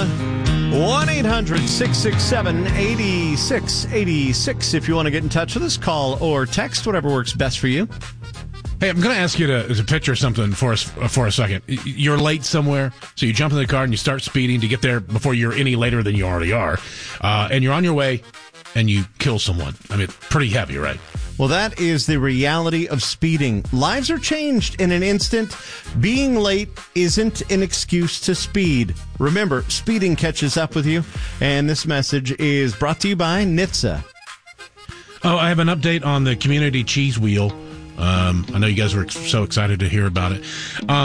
1-800-667-8686. If you want to get in touch with us, call or text, whatever works best for you. Hey, I'm going to ask you to picture something for us for a second. You're late somewhere, so you jump in the car and you start speeding to get there before you're any later than you already are. And you're on your way, and you kill someone. I mean, pretty heavy, right? Well, that is the reality of speeding. Lives are changed in an instant. Being late isn't an excuse to speed. Remember, speeding catches up with you. And this message is brought to you by NHTSA. Oh, I have an update on the community cheese wheel. I know you guys were so excited to hear about it.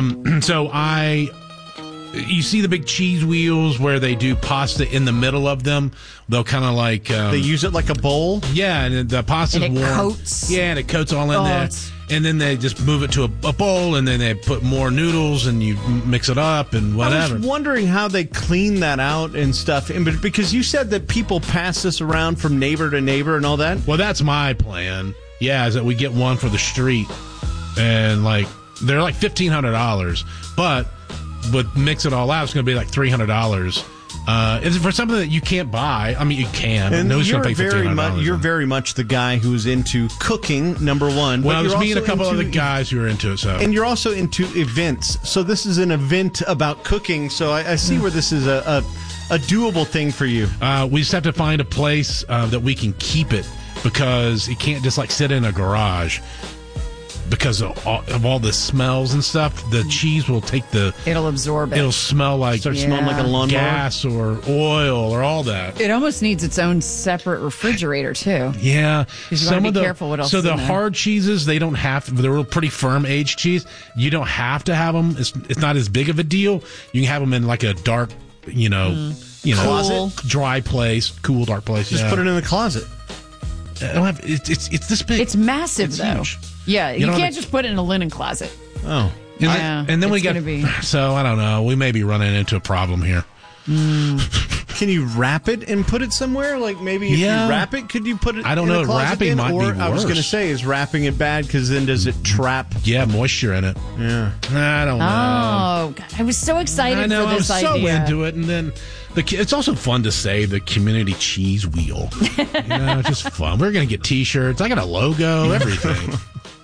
You see the big cheese wheels where they do pasta in the middle of them. They'll kind of like... they use it like a bowl? Yeah, and the pasta's warm. And it coats. Yeah, and it coats all in there. And then they just move it to a bowl, and then they put more noodles, and you mix it up and whatever. I was wondering how they clean that out and stuff. Because you said that people pass this around from neighbor to neighbor and all that. Well, that's my plan. Yeah, is that we get one for the street. And, they're like $1,500. But... mix it all out, it's going to be like $300. It's for something that you can't buy. I mean, you can. And you're very much the guy who's into cooking, number one. Well, there's me and a couple other guys who are into it. So, and you're also into events. So this is an event about cooking. So I see where this is a doable thing for you. We just have to find a place that we can keep it, because it can't just sit in a garage. Because of all the smells and stuff, the cheese will take it'll absorb it. It'll smell like... smelling like a lawnmower? Gas or oil or all that. It almost needs its own separate refrigerator, too. Yeah. You got to be careful what else So is in the there. hard cheeses, they don't have to... They're pretty firm aged cheese. You don't have to have them. It's not as big of a deal. You can have them in a dark, closet? Dry place, cool, dark place. Just put it in the closet. I don't have... It's this big. It's massive, though. Huge. Yeah, you can't just put it in a linen closet. Oh. And then we got... So, I don't know. We may be running into a problem here. Can you wrap it and put it somewhere? Maybe if you wrap it, could you put it I don't in know. a closet Wrapping again? might be worse. I was going to say, is wrapping it bad because then does it trap? Yeah, moisture in it. Yeah. I don't know. Oh, God. I was so excited for this idea. I was so into it. And then it's also fun to say the community cheese wheel. Just fun. We're going to get T-shirts. I got a logo, everything.